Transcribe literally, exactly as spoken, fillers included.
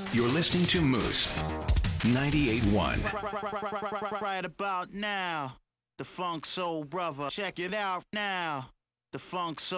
You're listening to Moose ninety-eight point one. Right about now, the Funk Soul Brother. Check it out now. The Funk Soul